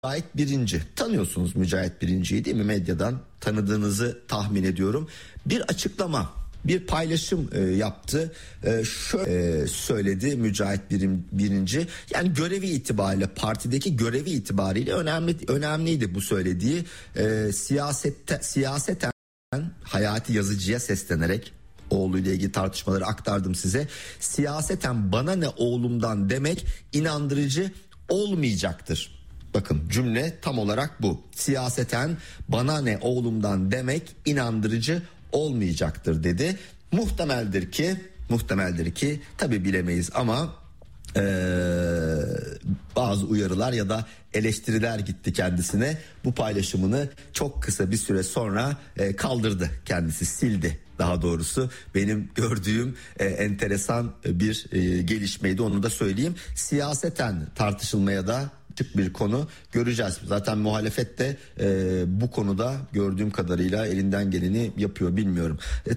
Mücahit Birinci. Tanıyorsunuz Mücahit Birinci'yi değil mi? Medyadan tanıdığınızı tahmin ediyorum. Bir açıklama, bir paylaşım yaptı. Şöyle söyledi Mücahit Birinci. Yani görevi itibariyle, partideki görevi itibariyle önemliydi bu söylediği. Siyaseten Hayati Yazıcı'ya seslenerek oğluyla ilgili tartışmaları aktardım size. Siyaseten bana ne oğlumdan demek inandırıcı olmayacaktır. Bakın cümle tam olarak bu. Siyaseten bana ne oğlumdan demek inandırıcı olmayacaktır dedi. Muhtemeldir ki tabii bilemeyiz ama bazı uyarılar ya da eleştiriler gitti kendisine. Bu paylaşımını çok kısa bir süre sonra kaldırdı, kendisi sildi. Daha doğrusu benim gördüğüm enteresan bir gelişmeydi, onu da söyleyeyim. Siyaseten tartışılmaya da açık bir konu, göreceğiz. Zaten muhalefet de bu konuda gördüğüm kadarıyla elinden geleni yapıyor, bilmiyorum.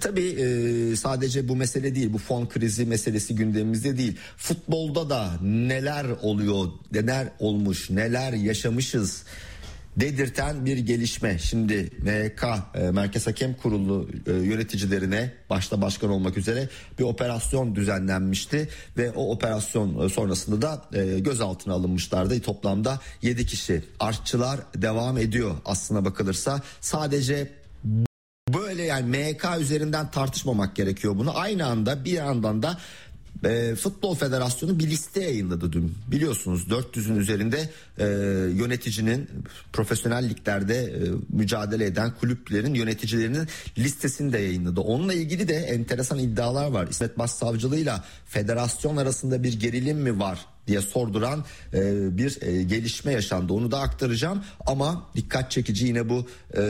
Tabii sadece bu mesele değil, bu fon krizi meselesi gündemimizde değil. Futbolda da neler oluyor, neler olmuş, neler yaşamışız dedirten bir gelişme. Şimdi MHK Merkez Hakem Kurulu yöneticilerine, başta başkan olmak üzere bir operasyon düzenlenmişti ve o operasyon sonrasında da gözaltına alınmışlardı. Toplamda 7 kişi. Artçılar devam ediyor aslına bakılırsa. Sadece böyle, yani MHK üzerinden tartışmamak gerekiyor bunu. Aynı anda bir yandan da Futbol Federasyonu bir liste yayınladı dün. Biliyorsunuz 400'ün üzerinde yöneticinin, profesyonel liglerde mücadele eden kulüplerin yöneticilerinin listesini de yayınladı. Onunla ilgili de enteresan iddialar var. İsmet Başsavcılığıyla federasyon arasında bir gerilim mi var diye sorduran bir gelişme yaşandı. Onu da aktaracağım ama dikkat çekici yine bu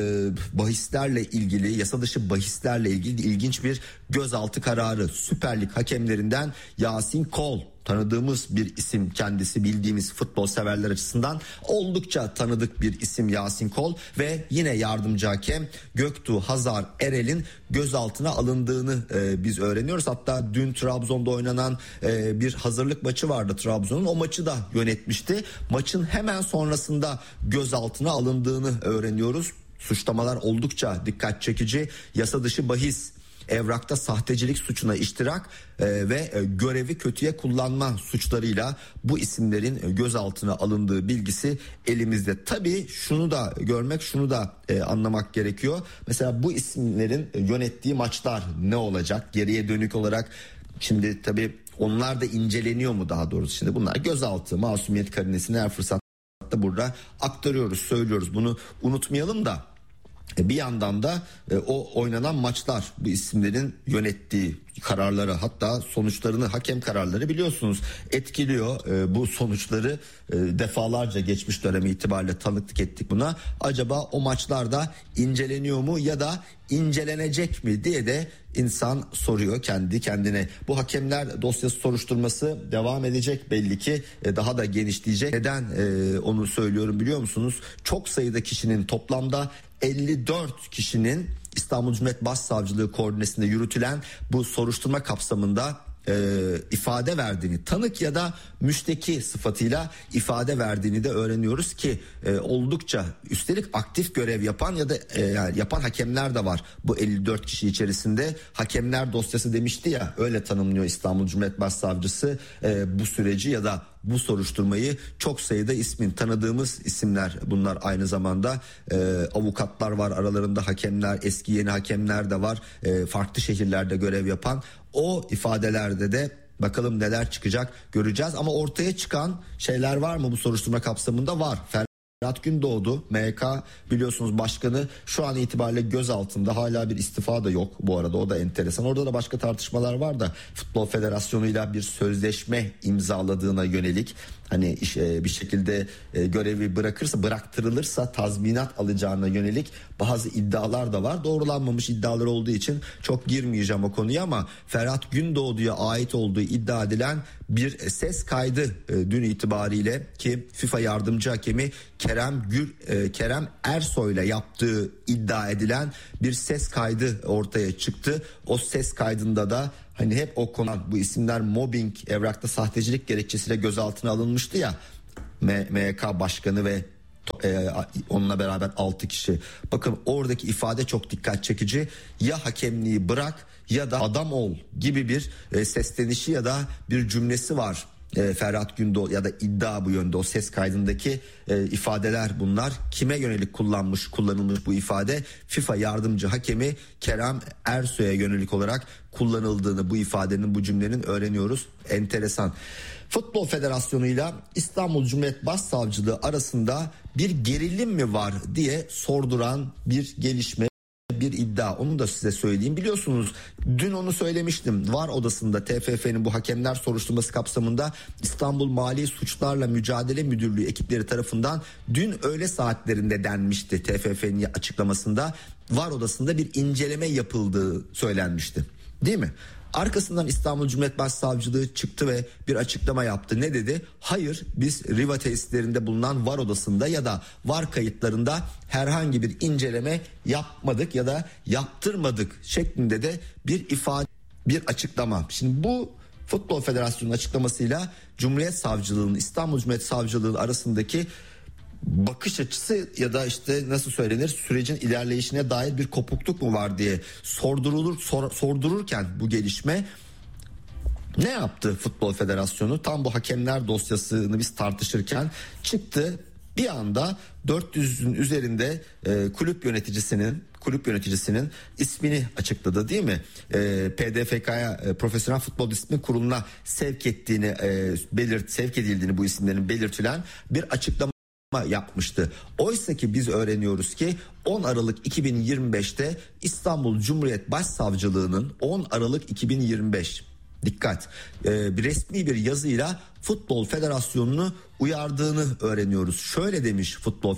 bahislerle ilgili, yasa dışı bahislerle ilgili ilginç bir gözaltı kararı. Süper Lig hakemlerinden Yasin Kol, tanıdığımız bir isim kendisi, bildiğimiz futbol severler açısından oldukça tanıdık bir isim Yasin Kol ve yine yardımcı hakem Göktuğ Hazar Erel'in gözaltına alındığını biz öğreniyoruz. Hatta dün Trabzon'da oynanan bir hazırlık maçı vardı Trabzon'un, o maçı da yönetmişti. Maçın hemen sonrasında gözaltına alındığını öğreniyoruz. Suçlamalar oldukça dikkat çekici. Yasa dışı bahis, evrakta sahtecilik suçuna iştirak ve görevi kötüye kullanma suçlarıyla bu isimlerin gözaltına alındığı bilgisi elimizde. Tabii şunu da görmek, şunu da anlamak gerekiyor. Mesela bu isimlerin yönettiği maçlar ne olacak? Geriye dönük olarak şimdi tabii onlar da inceleniyor mu daha doğrusu? Şimdi bunlar gözaltı, masumiyet karinesini her fırsatta burada aktarıyoruz, söylüyoruz. Bunu unutmayalım da. Bir yandan da o oynanan maçlar, bu isimlerin yönettiği kararları, hatta sonuçlarını, hakem kararları biliyorsunuz etkiliyor. Bu sonuçları defalarca geçmiş dönemi itibariyle tanıklık ettik buna. Acaba o maçlarda inceleniyor mu ya da incelenecek mi diye de insan soruyor kendi kendine. Bu hakemler dosyası soruşturması devam edecek belli ki, daha da genişleyecek. Neden onu söylüyorum biliyor musunuz? Çok sayıda kişinin, toplamda 54 kişinin İstanbul Cumhuriyet Başsavcılığı koordinesinde yürütülen bu soruşturma kapsamında ifade verdiğini, tanık ya da müşteki sıfatıyla ifade verdiğini de öğreniyoruz ki oldukça, üstelik aktif görev yapan ya da yani yapan hakemler de var bu 54 kişi içerisinde. Hakemler dosyası demişti ya, öyle tanımlıyor İstanbul Cumhuriyet Başsavcısı bu süreci ya da bu soruşturmayı. Çok sayıda ismin, tanıdığımız isimler bunlar, aynı zamanda avukatlar var aralarında, hakemler, eski yeni hakemler de var, farklı şehirlerde görev yapan. O ifadelerde de bakalım neler çıkacak, göreceğiz. Ama ortaya çıkan şeyler var mı bu soruşturma kapsamında? Var. Ferhat Gündoğdu, MHK biliyorsunuz başkanı, şu an itibariyle gözaltında, hala bir istifa da yok bu arada, o da enteresan. Orada da başka tartışmalar var da, Futbol Federasyonu'yla bir sözleşme imzaladığına yönelik, hani bir şekilde görevi bıraktırılırsa tazminat alacağına yönelik bazı iddialar da var. Doğrulanmamış iddialar olduğu için çok girmeyeceğim o konuya, ama Ferhat Gündoğdu'ya ait olduğu iddia edilen bir ses kaydı dün itibariyle, ki FIFA yardımcı hakemi Kerem Ersoy'la yaptığı iddia edilen bir ses kaydı ortaya çıktı. O ses kaydında da hani hep o konu, bu isimler mobbing, evrakta sahtecilik gerekçesiyle gözaltına alınmıştı ya, MHK Başkanı ve Onunla beraber 6 kişi. Bakın oradaki ifade çok dikkat çekici. Ya hakemliği bırak ya da adam ol gibi bir seslenişi ya da bir cümlesi var. Ferhat Gündoğdu ya da iddia bu yönde, o ses kaydındaki ifadeler bunlar. Kime yönelik kullanılmış bu ifade? FIFA yardımcı hakemi Kerem Ersoy'a yönelik olarak kullanıldığını, bu ifadenin, bu cümlenin öğreniyoruz. Enteresan. Futbol Federasyonu ile İstanbul Cumhuriyet Başsavcılığı arasında bir gerilim mi var diye sorduran bir gelişme, bir iddia. Onu da size söyleyeyim. Biliyorsunuz dün onu söylemiştim. VAR odasında TFF'nin bu hakemler soruşturması kapsamında İstanbul Mali Suçlarla Mücadele Müdürlüğü ekipleri tarafından dün öğle saatlerinde denmişti, TFF'nin açıklamasında VAR odasında bir inceleme yapıldığı söylenmişti. Değil mi? Arkasından İstanbul Cumhuriyet Başsavcılığı çıktı ve bir açıklama yaptı. Ne dedi? Hayır, biz Riva tesislerinde bulunan VAR odasında ya da VAR kayıtlarında herhangi bir inceleme yapmadık ya da yaptırmadık şeklinde de bir ifade, bir açıklama. Şimdi bu Futbol Federasyonu'nun açıklamasıyla Cumhuriyet Savcılığı'nın, İstanbul Cumhuriyet Savcılığı arasındaki bakış açısı ya da işte nasıl söylenir, sürecin ilerleyişine dair bir kopukluk mu var diye sordururken bu gelişme, ne yaptı Futbol Federasyonu? Tam bu hakemler dosyasını biz tartışırken çıktı bir anda 400'ün üzerinde kulüp yöneticisinin ismini açıkladı, değil mi? PDFK'ya, Profesyonel Futbol Disiplin Kurulu'na sevk edildiğini bu isimlerin belirtilen bir açıklama yapmıştı. Oysa ki biz öğreniyoruz ki 10 Aralık 2025'te İstanbul Cumhuriyet Başsavcılığı'nın 10 Aralık 2025 dikkat bir resmi bir yazıyla Futbol Federasyonu'nu uyardığını öğreniyoruz. Şöyle demiş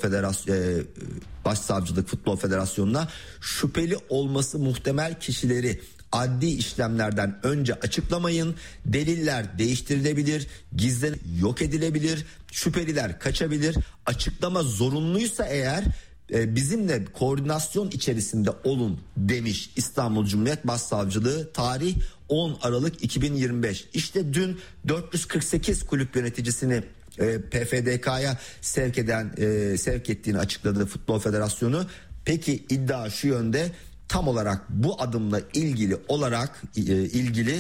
Başsavcılık Futbol Federasyonu'na: şüpheli olması muhtemel kişileri adli işlemlerden önce açıklamayın. Deliller değiştirilebilir, gizlenip yok edilebilir, şüpheliler kaçabilir. Açıklama zorunluysa eğer bizimle koordinasyon içerisinde olun demiş İstanbul Cumhuriyet Başsavcılığı. Tarih 10 Aralık 2025. İşte dün 448 kulüp yöneticisini PFDK'ya sevk ettiğini açıkladı Futbol Federasyonu. Peki iddia şu yönde: tam olarak bu adımla ilgili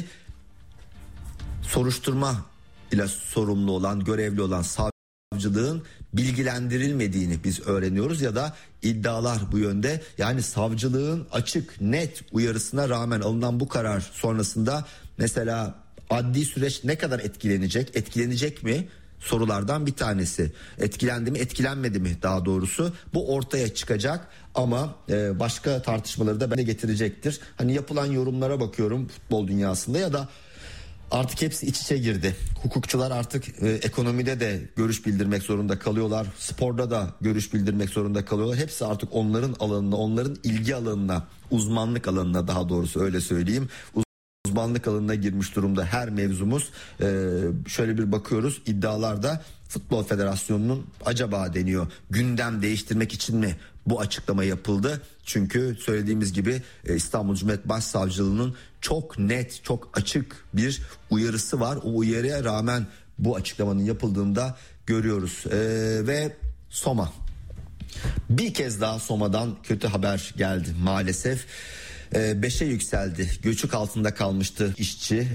soruşturma ile sorumlu olan, görevli olan savcılığın bilgilendirilmediğini biz öğreniyoruz ya da iddialar bu yönde. Yani savcılığın açık, net uyarısına rağmen alınan bu karar sonrasında mesela adli süreç ne kadar etkilenecek mi? Sorulardan bir tanesi. Etkilendi mi, etkilenmedi mi daha doğrusu, bu ortaya çıkacak ama başka tartışmaları da bende getirecektir. Hani yapılan yorumlara bakıyorum futbol dünyasında ya da artık hepsi iç içe girdi. Hukukçular artık ekonomide de görüş bildirmek zorunda kalıyorlar. Sporda da görüş bildirmek zorunda kalıyorlar. Hepsi artık onların alanına, onların ilgi alanına, uzmanlık alanına daha doğrusu öyle söyleyeyim, uzmanlık alanına girmiş durumda her mevzumuz. Şöyle bir bakıyoruz iddialarda, Futbol Federasyonu'nun acaba deniyor gündem değiştirmek için mi bu açıklama yapıldı? Çünkü söylediğimiz gibi İstanbul Cumhuriyet Başsavcılığı'nın çok net, çok açık bir uyarısı var. O uyarıya rağmen bu açıklamanın yapıldığında görüyoruz. Ve Soma. Bir kez daha Soma'dan kötü haber geldi maalesef. 5'e yükseldi. Göçük altında kalmıştı işçi.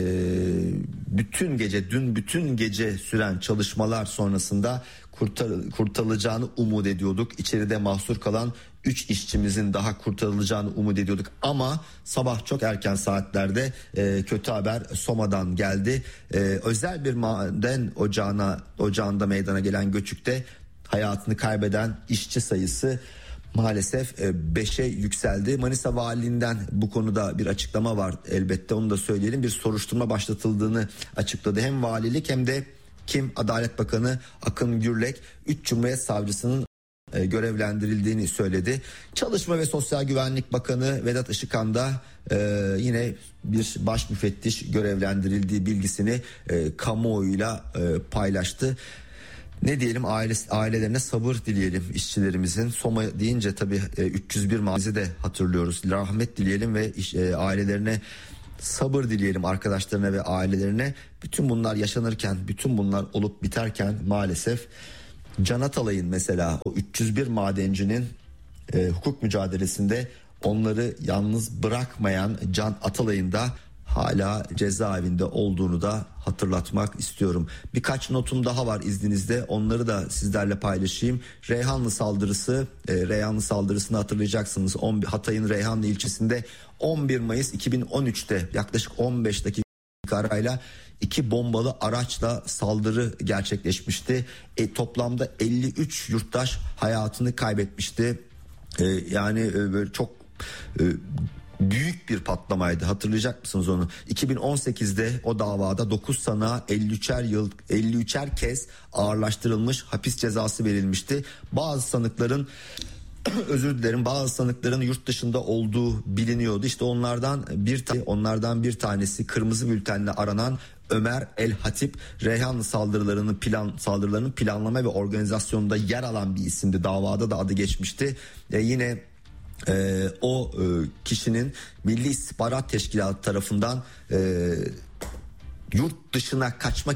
Bütün gece süren çalışmalar sonrasında kurtarılacağını umut ediyorduk. İçeride mahsur kalan 3 işçimizin daha kurtarılacağını umut ediyorduk. Ama sabah çok erken saatlerde kötü haber Soma'dan geldi. Özel bir maden ocağında meydana gelen göçükte hayatını kaybeden işçi sayısı maalesef 5'e yükseldi. Manisa Valiliğinden bu konuda bir açıklama var elbette, onu da söyleyelim. Bir soruşturma başlatıldığını açıkladı. Hem valilik hem de Adalet Bakanı Akın Gürlek 3 Cumhuriyet Savcısının görevlendirildiğini söyledi. Çalışma ve Sosyal Güvenlik Bakanı Vedat Işıkhan da yine bir baş müfettiş görevlendirildiği bilgisini kamuoyuyla paylaştı. Ne diyelim, ailelerine sabır dileyelim işçilerimizin. Soma deyince tabii 301 Mazi'yi de hatırlıyoruz. Rahmet dileyelim ve ailelerine sabır dileyelim, arkadaşlarına ve ailelerine. Bütün bunlar yaşanırken, bütün bunlar olup biterken maalesef Can Atalay'ın mesela o 301 madencinin hukuk mücadelesinde onları yalnız bırakmayan Can Atalay'ın da hala cezaevinde olduğunu da hatırlatmak istiyorum. Birkaç notum daha var izninizle, onları da sizlerle paylaşayım. Reyhanlı saldırısını hatırlayacaksınız. Hatay'ın Reyhanlı ilçesinde 11 Mayıs 2013'te yaklaşık 15 dakika arayla 2 bombalı araçla saldırı gerçekleşmişti. Toplamda 53 yurttaş hayatını kaybetmişti. Yani böyle çok büyük bir patlamaydı, hatırlayacak mısınız onu? 2018'de o davada 9 sanığa 53'er kez ağırlaştırılmış hapis cezası verilmişti. Bazı sanıkların bazı sanıkların yurt dışında olduğu biliniyordu. İşte onlardan bir tanesi kırmızı bültenle aranan Ömer El Hatip, Reyhanlı saldırılarının planlama ve organizasyonunda yer alan bir isimdi. Davada da adı geçmişti. Yine o kişinin Milli İstihbarat Teşkilatı tarafından yurt dışına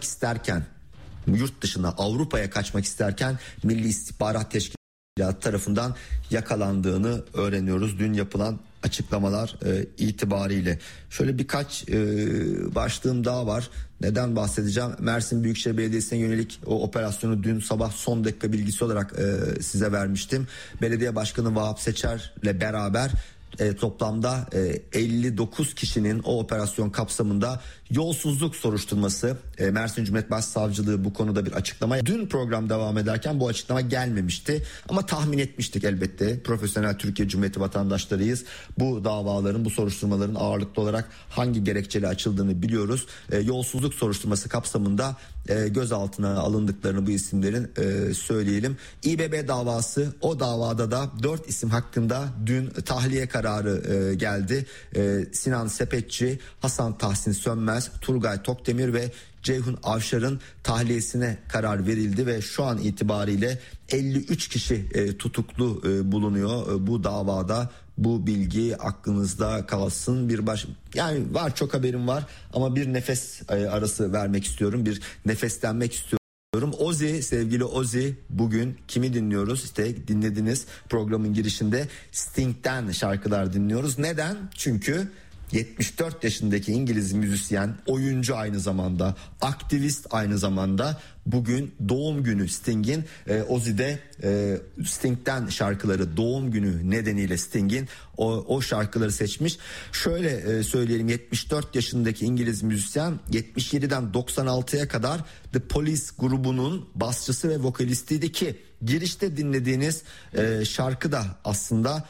Avrupa'ya kaçmak isterken Milli İstihbarat Teşkilatı tarafından yakalandığını öğreniyoruz dün yapılan açıklamalar itibariyle. Şöyle birkaç başlığım daha var. Neden bahsedeceğim? Mersin Büyükşehir Belediyesi'ne yönelik o operasyonu dün sabah son dakika bilgisi olarak size vermiştim. Belediye Başkanı Vahap Seçer'le beraber toplamda 59 kişinin o operasyon kapsamında yolsuzluk soruşturması, Mersin Cumhuriyet Başsavcılığı bu konuda bir açıklama. Dün program devam ederken bu açıklama gelmemişti ama tahmin etmiştik elbette. Profesyonel Türkiye Cumhuriyeti vatandaşlarıyız. Bu davaların, bu soruşturmaların ağırlıklı olarak hangi gerekçeyle açıldığını biliyoruz. Yolsuzluk soruşturması kapsamında gözaltına alındıklarını bu isimlerin söyleyelim. İBB davası, o davada da 4 isim hakkında dün tahliye kararı geldi. Sinan Sepetçi, Hasan Tahsin Sönmez, Turgay Tokdemir ve Ceyhun Avşar'ın tahliyesine karar verildi ve şu an itibariyle 53 kişi tutuklu bulunuyor bu davada. Bu bilgi aklınızda kalsın. Yani var, çok haberim var ama bir nefes arası vermek istiyorum. Bir nefeslenmek istiyorum. Sevgili Ozzy, bugün kimi dinliyoruz? İşte dinlediniz programın girişinde, Sting'den şarkılar dinliyoruz. Neden? Çünkü 74 yaşındaki İngiliz müzisyen, oyuncu, aynı zamanda aktivist, aynı zamanda bugün doğum günü Sting'in. Ozzy de Sting'den şarkıları, doğum günü nedeniyle Sting'in o şarkıları seçmiş. Şöyle söyleyelim, 74 yaşındaki İngiliz müzisyen 77'den 96'ya kadar The Police grubunun basçısı ve vokalistiydi ki girişte dinlediğiniz şarkı da aslında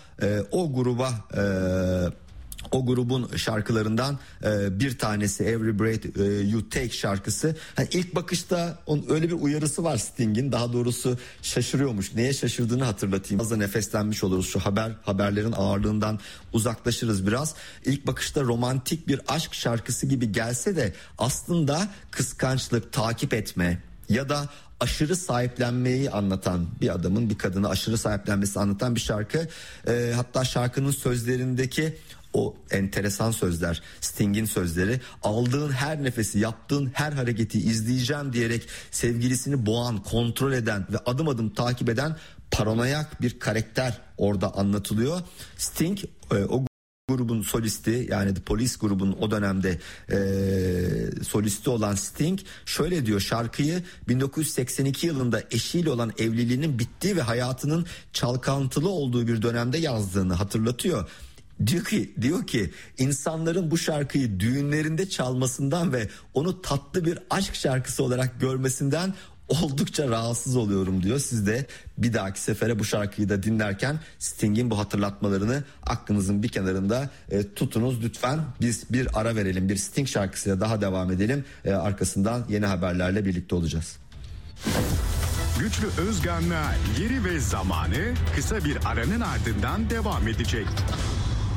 o grubun şarkılarından bir tanesi, Every Breath You Take şarkısı. Hani ilk bakışta öyle bir uyarısı var Sting'in, daha doğrusu şaşırıyormuş. Neye şaşırdığını hatırlatayım. Az da nefeslenmiş oluruz, şu haberlerin ağırlığından uzaklaşırız biraz. İlk bakışta romantik bir aşk şarkısı gibi gelse de aslında kıskançlık, takip etme ya da aşırı sahiplenmeyi anlatan, bir adamın bir kadını aşırı sahiplenmesi anlatan bir şarkı. Hatta şarkının sözlerindeki o enteresan sözler, Sting'in sözleri, aldığın her nefesi, yaptığın her hareketi izleyeceğim diyerek sevgilisini boğan, kontrol eden ve adım adım takip eden paranoyak bir karakter orada anlatılıyor. Sting, o grubun solisti, yani The Police grubunun o dönemde solisti olan Sting şöyle diyor, şarkıyı 1982 yılında eşiyle olan evliliğinin bittiği ve hayatının çalkantılı olduğu bir dönemde yazdığını hatırlatıyor. Diyor ki insanların bu şarkıyı düğünlerinde çalmasından ve onu tatlı bir aşk şarkısı olarak görmesinden oldukça rahatsız oluyorum diyor. Siz de bir dahaki sefere bu şarkıyı da dinlerken Sting'in bu hatırlatmalarını aklınızın bir kenarında tutunuz lütfen. Biz bir ara verelim, bir Sting şarkısıyla daha devam edelim. Arkasından yeni haberlerle birlikte olacağız. Güçlü Özgan'la Yeri ve Zamanı kısa bir aranın ardından devam edecek.